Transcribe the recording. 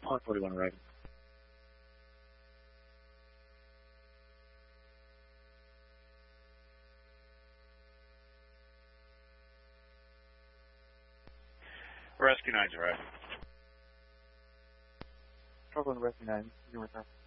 141 right. Rescue 9's arriving. Trouble in Rescue 9, you return.